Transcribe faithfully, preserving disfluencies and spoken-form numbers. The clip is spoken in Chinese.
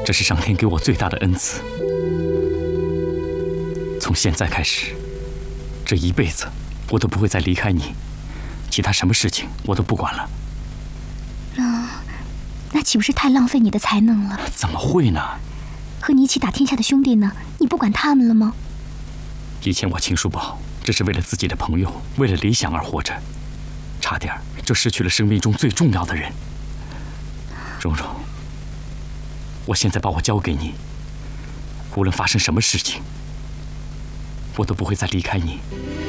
这是上天给我最大的恩赐。从现在开始，这一辈子我都不会再离开你，其他什么事情我都不管了。 那那岂不是太浪费你的才能了？ 怎么会呢？ 和你一起打天下的兄弟呢？你不管他们了吗？ 以前我秦叔宝只是为了自己的朋友，为了理想而活着，差点就失去了生命中最重要的人。蓉蓉，我现在把我交给你，无论发生什么事情，我都不会再离开你。